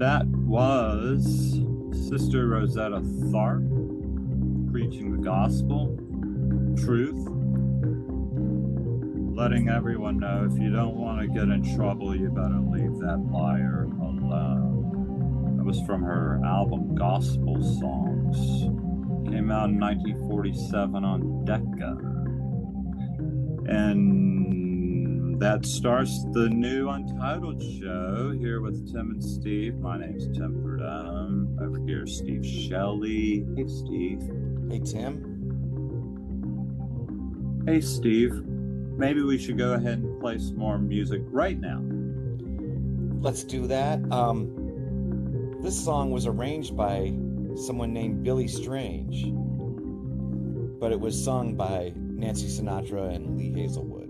That was Sister Rosetta Tharpe preaching the gospel, truth, letting everyone know if you don't want to get in trouble, you better leave that liar alone. That was from her album Gospel Songs. Came out in 1947 on Decca. And that starts the new Untitled show here with Tim and Steve. My name's Tim Verdum. Over here, Steve Shelley. Hey, Steve. Hey, Tim. Hey, Steve. Maybe we should go ahead and play some more music right now. Let's do that. This song was arranged by someone named Billy Strange, but it was sung by Nancy Sinatra and Lee Hazelwood.